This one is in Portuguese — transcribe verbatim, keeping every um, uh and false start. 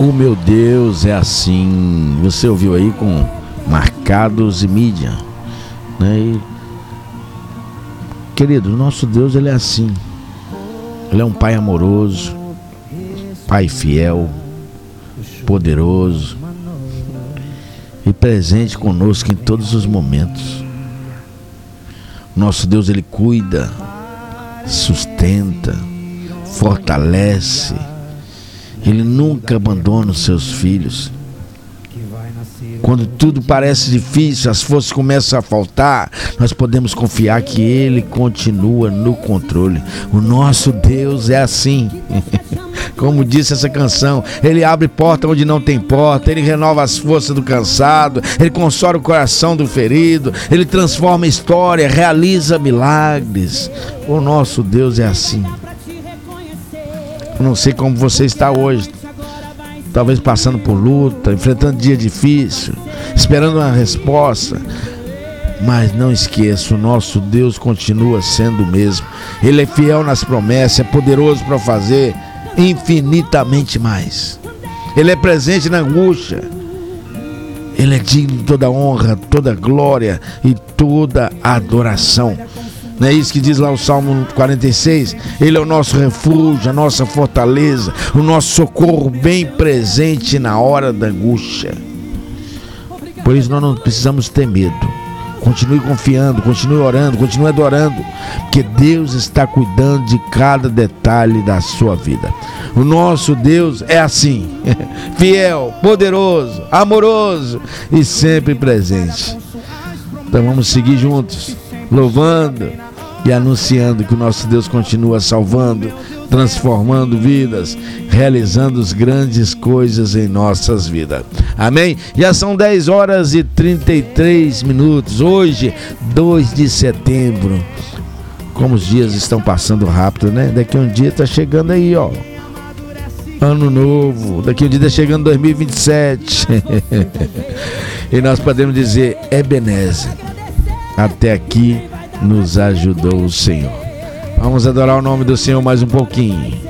O meu Deus é assim. Você ouviu aí com Marcados e Mídia, né? E, querido, nosso Deus, ele é assim. Ele é um pai amoroso, pai fiel, poderoso e presente conosco em todos os momentos. Nosso Deus, ele cuida, sustenta, fortalece. Ele nunca abandona os seus filhos. Quando tudo parece difícil, as forças começam a faltar, nós podemos confiar que Ele continua no controle. O nosso Deus é assim. Como disse essa canção, Ele abre porta onde não tem porta, Ele renova as forças do cansado, Ele consola o coração do ferido, Ele transforma a história, realiza milagres. O nosso Deus é assim. Eu não sei como você está hoje, talvez passando por luta, enfrentando dia difícil, esperando uma resposta, mas não esqueça, o nosso Deus continua sendo o mesmo. Ele é fiel nas promessas, é poderoso para fazer infinitamente mais. Ele é presente na angústia, Ele é digno de toda honra, toda glória e toda adoração. Não é isso que diz lá o Salmo quarenta e seis? Ele é o nosso refúgio, a nossa fortaleza, o nosso socorro bem presente na hora da angústia. Por isso nós não precisamos ter medo. Continue confiando, continue orando, continue adorando, porque Deus está cuidando de cada detalhe da sua vida. O nosso Deus é assim, fiel, poderoso, amoroso e sempre presente. Então vamos seguir juntos, louvando e anunciando que o nosso Deus continua salvando, transformando vidas, realizando as grandes coisas em nossas vidas. Amém? Já são dez horas e trinta e três minutos. Hoje, dois de setembro. Como os dias estão passando rápido, né? Daqui a um dia está chegando aí, ó. Ano novo. Daqui a um dia está chegando dois mil e vinte e sete. E nós podemos dizer, Ebenezer, até aqui nos ajudou o Senhor. Vamos adorar o nome do Senhor mais um pouquinho.